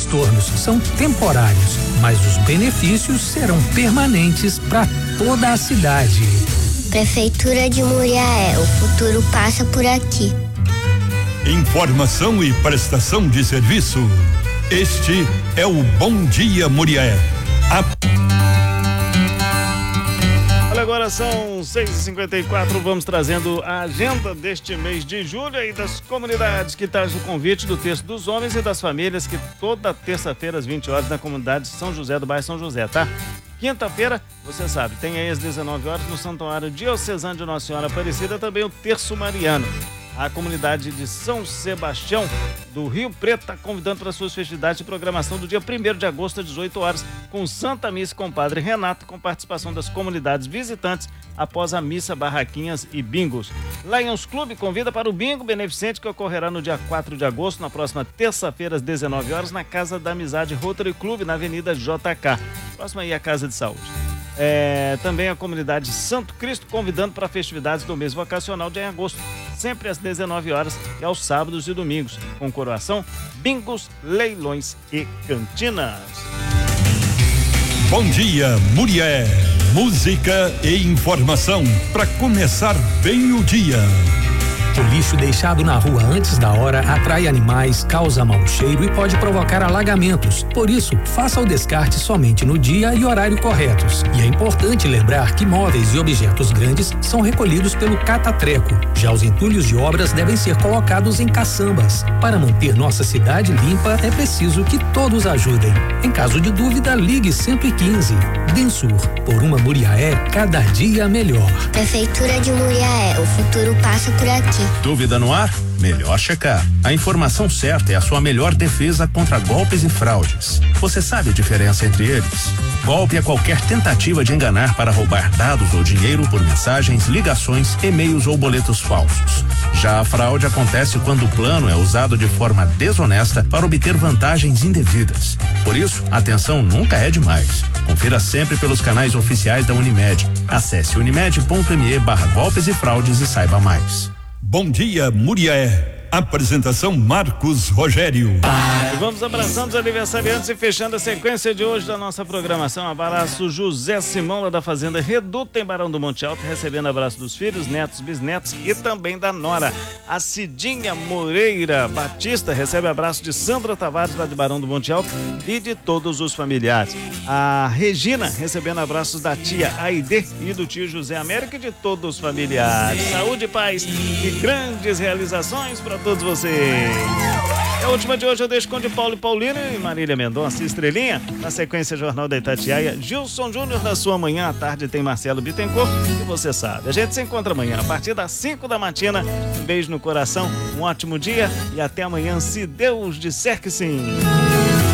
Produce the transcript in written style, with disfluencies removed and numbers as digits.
transtornos são temporários, mas os benefícios serão permanentes para toda a cidade. Prefeitura de Muriaé, o futuro passa por aqui. Informação e prestação de serviço. Este é o Bom Dia Muriaé. Olha, agora são 6h54, vamos trazendo a agenda deste mês de julho aí das comunidades, que traz o convite do Terço dos Homens e das Famílias, que toda terça-feira às 20 horas na comunidade São José do bairro São José, tá? Quinta-feira, você sabe, tem aí às 19 horas no Santuário Diocesano de Nossa Senhora Aparecida também o Terço Mariano. A comunidade de São Sebastião do Rio Preto está convidando para suas festividades de programação do dia 1º de agosto às 18 horas, com Santa Missa com o Padre Renato, com participação das comunidades visitantes após a missa, barraquinhas e bingos. Lions Clube convida para o bingo beneficente que ocorrerá no dia 4 de agosto, na próxima terça-feira às 19 horas, na Casa da Amizade Rotary Club, na Avenida JK. Próxima aí a Casa de Saúde. Também a comunidade Santo Cristo convidando para festividades do mês vacacional de agosto, sempre às 19 horas e aos sábados e domingos, com coroação, bingos, leilões e cantinas. Bom dia, Muriaé. Música e informação para começar bem o dia. O lixo deixado na rua antes da hora atrai animais, causa mau cheiro e pode provocar alagamentos. Por isso, faça o descarte somente no dia e horário corretos. E é importante lembrar que móveis e objetos grandes são recolhidos pelo catatreco. Já os entulhos de obras devem ser colocados em caçambas. Para manter nossa cidade limpa, é preciso que todos ajudem. Em caso de dúvida, ligue 115. Densur, por uma Muriaé, cada dia melhor. Prefeitura de Muriaé, o futuro passa por aqui. Dúvida no ar? Melhor checar. A informação certa é a sua melhor defesa contra golpes e fraudes. Você sabe a diferença entre eles? Golpe é qualquer tentativa de enganar para roubar dados ou dinheiro por mensagens, ligações, e-mails ou boletos falsos. Já a fraude acontece quando o plano é usado de forma desonesta para obter vantagens indevidas. Por isso, atenção nunca é demais. Confira sempre pelos canais oficiais da Unimed. Acesse unimed.me/golpes e fraudes e saiba mais. Bom dia, Muriaé. Apresentação Marcos Rogério. E vamos abraçando os aniversariantes e fechando a sequência de hoje da nossa programação. Abraço José Simão, lá da Fazenda Reduta, em Barão do Monte Alto, recebendo abraço dos filhos, netos, bisnetos e também da nora. A Cidinha Moreira Batista recebe abraço de Sandra Tavares, lá de Barão do Monte Alto, e de todos os familiares. A Regina recebendo abraços da tia Aide e do tio José América e de todos os familiares. Saúde, paz e grandes realizações para todos vocês. A última de hoje eu deixo com de Paulo e Paulino e Marília Mendonça e Estrelinha. Na sequência, Jornal da Itatiaia, Gilson Júnior na sua manhã. À tarde tem Marcelo Bittencourt e você sabe. A gente se encontra amanhã a partir das 5 da matina. Um beijo no coração, um ótimo dia e até amanhã, se Deus disser que sim.